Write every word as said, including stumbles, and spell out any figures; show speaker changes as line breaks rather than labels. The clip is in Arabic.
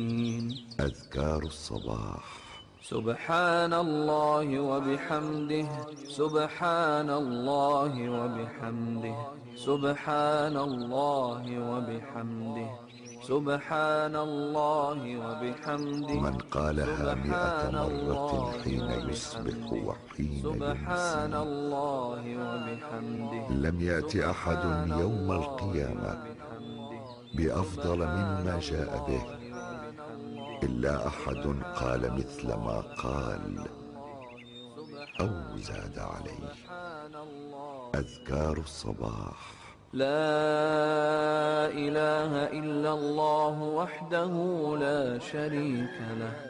أذكار الصباح.
سبحان الله وبحمده، سبحان الله وبحمده، سبحان الله وبحمده، سبحان الله وبحمده.
من قالها مئة مرة حين يصبح وحين
سبحان
يمسي
الله وبحمده.
لم يأت أحد يوم القيامة بأفضل مما جاء به إلا أحد قال مثل ما قال أو زاد عليه. أذكار الصباح.
لا إله إلا الله وحده لا شريك له،